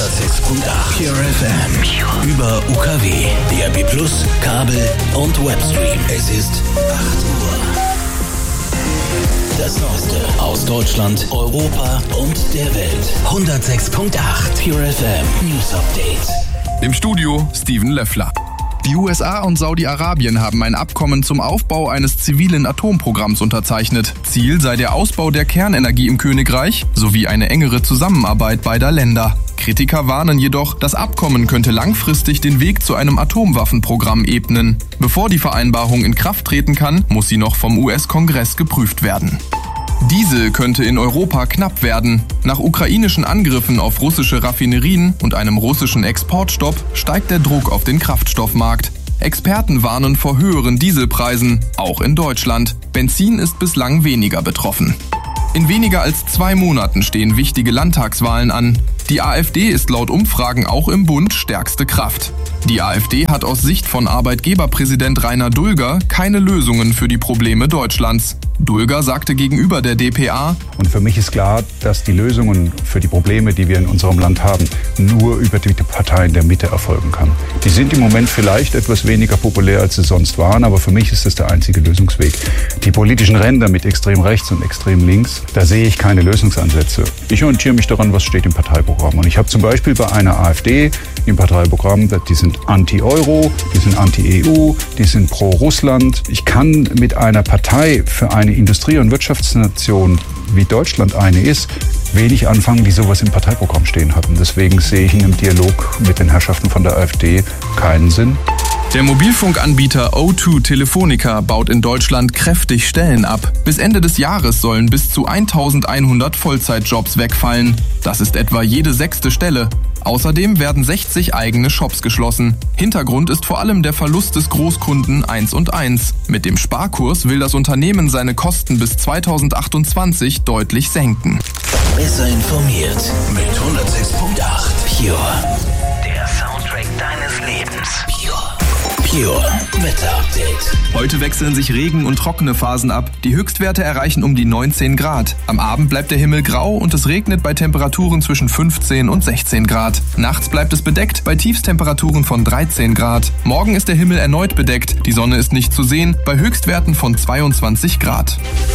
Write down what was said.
Pure FM. Über UKW, DAB+, Kabel und Webstream. Es ist 8 Uhr. Das Neueste aus Deutschland, Europa und der Welt. 106.8 Pure FM News Update. Im Studio Steven Löffler. Die USA und Saudi-Arabien haben ein Abkommen zum Aufbau eines zivilen Atomprogramms unterzeichnet. Ziel sei der Ausbau der Kernenergie im Königreich sowie eine engere Zusammenarbeit beider Länder. Kritiker warnen jedoch, das Abkommen könnte langfristig den Weg zu einem Atomwaffenprogramm ebnen. Bevor die Vereinbarung in Kraft treten kann, muss sie noch vom US-Kongress geprüft werden. Diesel könnte in Europa knapp werden. Nach ukrainischen Angriffen auf russische Raffinerien und einem russischen Exportstopp steigt der Druck auf den Kraftstoffmarkt. Experten warnen vor höheren Dieselpreisen, auch in Deutschland. Benzin ist bislang weniger betroffen. In weniger als 2 Monaten stehen wichtige Landtagswahlen an. Die AfD ist laut Umfragen auch im Bund stärkste Kraft. Die AfD hat aus Sicht von Arbeitgeberpräsident Rainer Dulger keine Lösungen für die Probleme Deutschlands. Dulger sagte gegenüber der dpa: Und für mich ist klar, dass die Lösungen für die Probleme, die wir in unserem Land haben, nur über die Parteien der Mitte erfolgen kann. Die sind im Moment vielleicht etwas weniger populär, als sie sonst waren, aber für mich ist es der einzige Lösungsweg. Die politischen Ränder mit extrem rechts und extrem links, da sehe ich keine Lösungsansätze. Ich orientiere mich daran, was steht im Parteiprogramm. Und ich habe zum Beispiel bei einer AfD im Parteiprogramm, die sind anti-Euro, die sind anti-EU, die sind pro-Russland. Ich kann mit einer Partei für eine Industrie- und Wirtschaftsnation, wie Deutschland eine ist, wenig anfangen, die sowas im Parteiprogramm stehen hatten. Deswegen sehe ich in einem Dialog mit den Herrschaften von der AfD keinen Sinn. Der Mobilfunkanbieter O2 Telefonica baut in Deutschland kräftig Stellen ab. Bis Ende des Jahres sollen bis zu 1100 Vollzeitjobs wegfallen. Das ist etwa jede 6. Stelle. Außerdem werden 60 eigene Shops geschlossen. Hintergrund ist vor allem der Verlust des Großkunden 1&1. Mit dem Sparkurs will das Unternehmen seine Kosten bis 2028 deutlich senken. Besser informiert mit 106.8 Pure. Der Soundtrack deines Lebens. Pure Wetter Update. Heute wechseln sich Regen- und trockene Phasen ab. Die Höchstwerte erreichen um die 19 Grad. Am Abend bleibt der Himmel grau und es regnet bei Temperaturen zwischen 15 und 16 Grad. Nachts bleibt es bedeckt bei Tiefstemperaturen von 13 Grad. Morgen ist der Himmel erneut bedeckt. Die Sonne ist nicht zu sehen bei Höchstwerten von 22 Grad.